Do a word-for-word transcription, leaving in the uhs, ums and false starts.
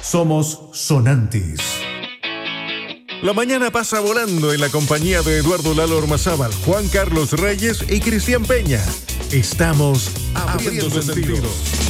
Somos Sonantis. La mañana pasa volando en la compañía de Eduardo Lalo Ormazábal, Juan Carlos Reyes y Cristian Peña. Estamos abriendo, abriendo sentidos. sentidos.